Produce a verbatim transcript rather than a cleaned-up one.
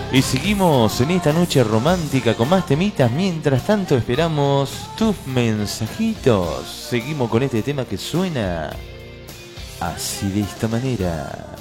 Y seguimos en esta noche romántica con más temitas. Mientras tanto esperamos tus mensajitos. Seguimos con este tema que suena así, de esta manera.